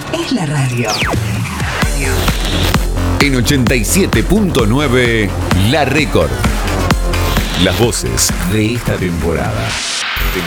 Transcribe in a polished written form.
es la radio. En 87.9 La Record. Las voces de esta temporada.